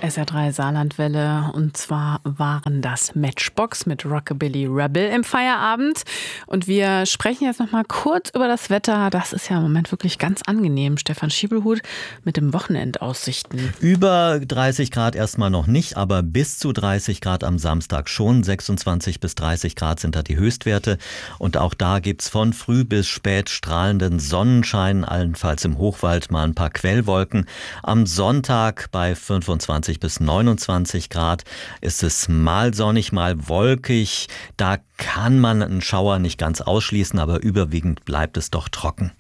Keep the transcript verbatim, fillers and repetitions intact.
S R drei Saarlandwelle. Und zwar waren das Matchbox mit Rockabilly Rebel im Feierabend. Und wir sprechen jetzt noch mal kurz über das Wetter. Das ist ja im Moment wirklich ganz angenehm. Stefan Schiebelhut mit dem Wochenendaussichten. Über dreißig Grad erstmal noch nicht, aber bis zu dreißig Grad am Samstag schon. sechsundzwanzig bis dreißig Grad sind da die Höchstwerte. Und auch da gibt's von früh bis spät strahlenden Sonnenschein, allenfalls im Hochwald mal ein paar Quellwolken. Am Sonntag bei fünfundzwanzig bis neunundzwanzig Grad ist es mal sonnig, mal wolkig. Da kann man einen Schauer nicht ganz ausschließen, aber überwiegend bleibt es doch trocken.